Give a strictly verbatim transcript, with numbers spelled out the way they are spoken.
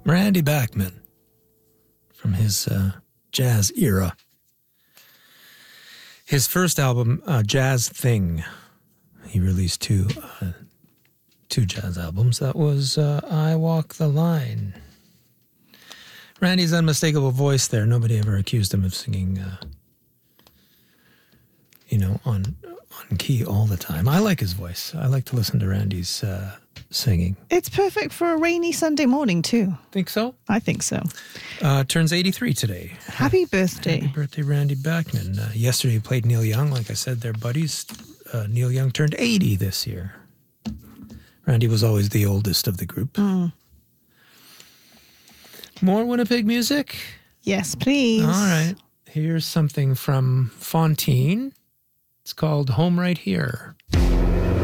Randy Bachman from his uh, jazz era. His first album, uh, Jazz Thing, he released two uh, two jazz albums. That was uh, I Walk the Line. Randy's unmistakable voice there. Nobody ever accused him of singing, uh, you know, on on key all the time. I like his voice. I like to listen to Randy's uh, singing. It's perfect for a rainy Sunday morning, too. Think so? I think so. Uh, turns eighty-three today. Happy birthday. Happy birthday, Randy Bachman. Uh, yesterday he played Neil Young. Like I said, they're buddies. Uh, Neil Young turned eighty this year. Randy was always the oldest of the group. Mm. More Winnipeg music? Yes, please. All right. Here's something from Fontaine. It's called Home Right Here.